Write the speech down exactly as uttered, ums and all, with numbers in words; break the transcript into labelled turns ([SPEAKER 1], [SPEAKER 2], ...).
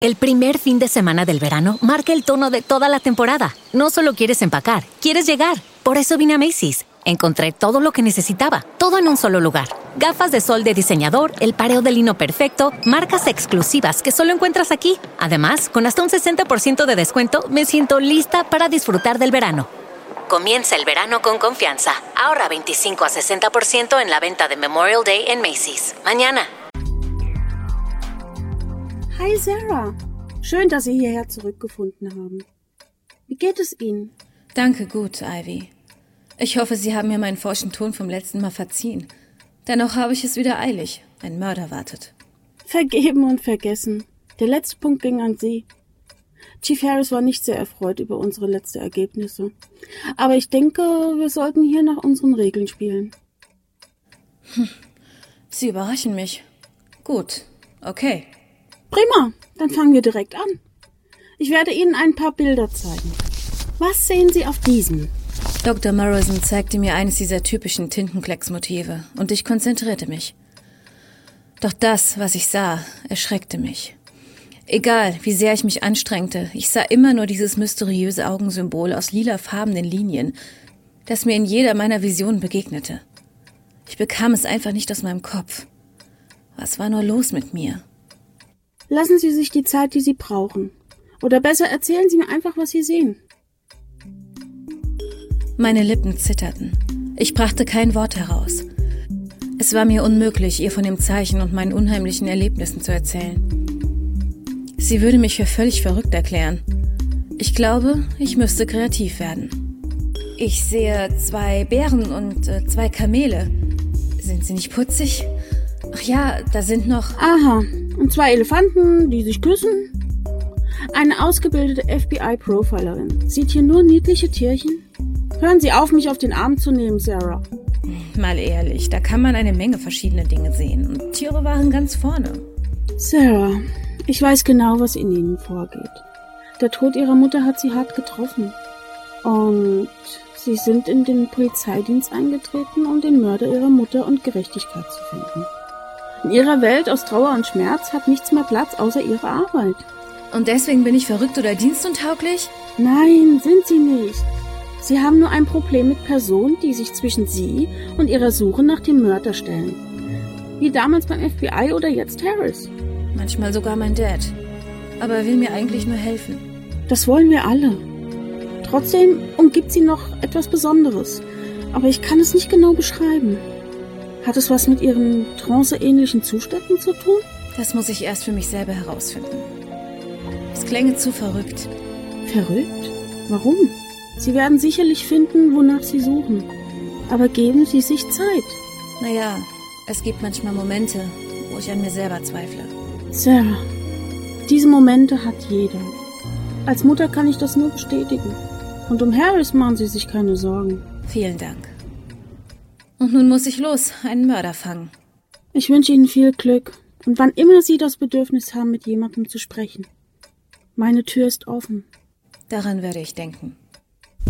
[SPEAKER 1] El primer fin de semana del verano marca el tono de toda la temporada. No solo quieres empacar, quieres llegar. Por eso vine a Macy's. Encontré todo lo que necesitaba, todo en un solo lugar. Gafas de sol de diseñador, el pareo de lino perfecto, marcas exclusivas que solo encuentras aquí. Además, con hasta un sesenta por ciento de descuento, me siento lista para disfrutar del verano. Comienza el verano con confianza. Ahorra veinticinco a sesenta por ciento en la venta de Memorial Day en Macy's. Mañana.
[SPEAKER 2] Hi Sarah, schön, dass Sie hierher zurückgefunden haben. Wie geht es Ihnen?
[SPEAKER 3] Danke, gut, Ivy. Ich hoffe, Sie haben mir meinen forschen Ton vom letzten Mal verziehen. Dennoch habe ich es wieder eilig. Ein Mörder wartet.
[SPEAKER 2] Vergeben und vergessen. Der letzte Punkt ging an Sie. Chief Harris war nicht sehr erfreut über unsere letzten Ergebnisse. Aber ich denke, wir sollten hier nach unseren Regeln spielen.
[SPEAKER 3] Hm. Sie überraschen mich. Gut, okay.
[SPEAKER 2] Prima, dann fangen wir direkt an. Ich werde Ihnen ein paar Bilder zeigen. Was sehen Sie auf diesen?
[SPEAKER 3] Doktor Morrison zeigte mir eines dieser typischen Tintenklecksmotive und ich konzentrierte mich. Doch das, was ich sah, erschreckte mich. Egal, wie sehr ich mich anstrengte, ich sah immer nur dieses mysteriöse Augensymbol aus lilafarbenen Linien, das mir in jeder meiner Visionen begegnete. Ich bekam es einfach nicht aus meinem Kopf. Was war nur los mit mir?
[SPEAKER 2] Lassen Sie sich die Zeit, die Sie brauchen. Oder besser erzählen Sie mir einfach, was Sie sehen.
[SPEAKER 3] Meine Lippen zitterten. Ich brachte kein Wort heraus. Es war mir unmöglich, ihr von dem Zeichen und meinen unheimlichen Erlebnissen zu erzählen. Sie würde mich für völlig verrückt erklären. Ich glaube, ich müsste kreativ werden. Ich sehe zwei Bären und äh, zwei Kamele. Sind sie nicht putzig? Ach ja, da sind noch...
[SPEAKER 2] Aha, und zwei Elefanten, die sich küssen. Eine ausgebildete F B I-Profilerin. Sieht hier nur niedliche Tierchen? Hören Sie auf, mich auf den Arm zu nehmen, Sarah.
[SPEAKER 3] Mal ehrlich, da kann man eine Menge verschiedene Dinge sehen. Und Tiere waren ganz vorne.
[SPEAKER 2] Sarah, ich weiß genau, was in Ihnen vorgeht. Der Tod Ihrer Mutter hat Sie hart getroffen. Und Sie sind in den Polizeidienst eingetreten, um den Mörder Ihrer Mutter und Gerechtigkeit zu finden. In Ihrer Welt aus Trauer und Schmerz hat nichts mehr Platz außer Ihre Arbeit.
[SPEAKER 3] Und deswegen bin ich verrückt oder dienstuntauglich?
[SPEAKER 2] Nein, sind Sie nicht. Sie haben nur ein Problem mit Personen, die sich zwischen Sie und Ihrer Suche nach dem Mörder stellen. Wie damals beim F B I oder jetzt Harris.
[SPEAKER 3] Manchmal sogar mein Dad. Aber er will mir eigentlich nur helfen.
[SPEAKER 2] Das wollen wir alle. Trotzdem umgibt Sie noch etwas Besonderes. Aber ich kann es nicht genau beschreiben. Hat es was mit Ihren tranceähnlichen Zuständen zu tun?
[SPEAKER 3] Das muss ich erst für mich selber herausfinden. Es klänge zu verrückt.
[SPEAKER 2] Verrückt? Warum? Sie werden sicherlich finden, wonach Sie suchen. Aber geben Sie sich Zeit.
[SPEAKER 3] Naja, es gibt manchmal Momente, wo ich an mir selber zweifle.
[SPEAKER 2] Sarah, diese Momente hat jeder. Als Mutter kann ich das nur bestätigen. Und um Harris machen Sie sich keine Sorgen.
[SPEAKER 3] Vielen Dank. Und nun muss ich los, einen Mörder fangen.
[SPEAKER 2] Ich wünsche Ihnen viel Glück. Und wann immer Sie das Bedürfnis haben, mit jemandem zu sprechen. Meine Tür ist offen.
[SPEAKER 3] Daran werde ich denken.